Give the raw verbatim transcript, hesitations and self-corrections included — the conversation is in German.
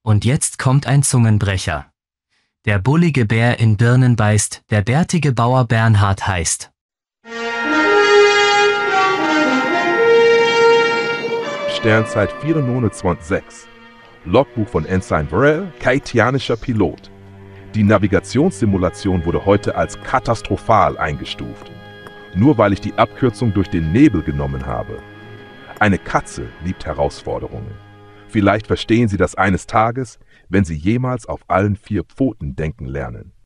Und jetzt kommt ein Zungenbrecher. Der bullige Bär in Birnen beißt, der bärtige Bauer Bernhard heißt. Sternzeit vierundneunundzwanzig. Logbuch von Ensign Burrell, haitianischer Pilot. Die Navigationssimulation wurde heute als katastrophal eingestuft. Nur weil ich die Abkürzung durch den Nebel genommen habe. Eine Katze liebt Herausforderungen. Vielleicht verstehen Sie das eines Tages, wenn Sie jemals auf allen vier Pfoten denken lernen.